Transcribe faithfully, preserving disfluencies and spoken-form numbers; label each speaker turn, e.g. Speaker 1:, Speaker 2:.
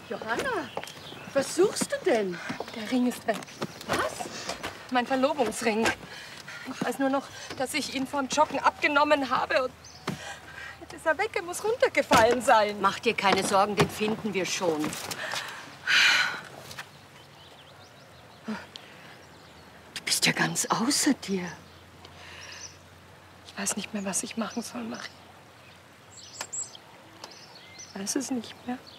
Speaker 1: Johanna, was suchst du denn?
Speaker 2: Der Ring ist weg.
Speaker 1: Was?
Speaker 2: Mein Verlobungsring. Ich weiß nur noch, dass ich ihn vom Joggen abgenommen habe. Und jetzt ist er weg, er muss runtergefallen sein.
Speaker 1: Mach dir keine Sorgen, den finden wir schon. Du bist ja ganz außer dir.
Speaker 2: Ich weiß nicht mehr, was ich machen soll, Marie. Ich weiß es nicht mehr.